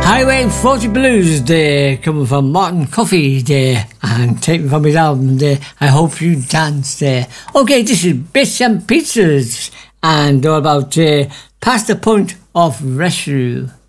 Highway 40 Blues there, coming from Martin Coffey there, and taken from his album there, I Hope You Dance there. Okay, this is Bits and Pizzas, and all about past the point of rescue.